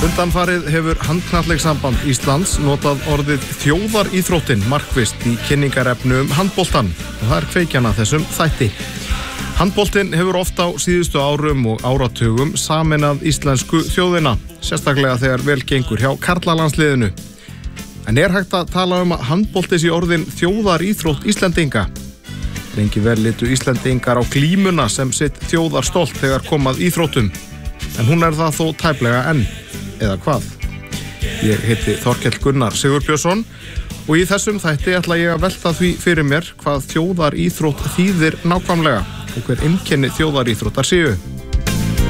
Undanfarið hefur handknattleikssamband Íslands notað orðið þjóðaríþróttin markvisst í kynningarefnu handboltan og það kveikjan að þessum þætti. Handboltinn hefur oft á síðustu árum og áratugum sameinað íslensku þjóðina, sérstaklega þegar vel gengur hjá karlalandsliðinu. En hægt að tala að handbolti sé orðin þjóðaríþrótt Íslendinga? Lengi vel litu Íslendingar á glímuna sem sitt þjóðarstolt þegar kom að íþróttum, en hún það þó tæplega enn. Eða hvað? Ég heiti Þorkell Gunnar Sigurbjörnsson og í þessum þætti ætla ég að velta því fyrir mér hvað þjóðaríþrótt þýðir nákvæmlega og hver einkenni þjóðaríþróttar séu.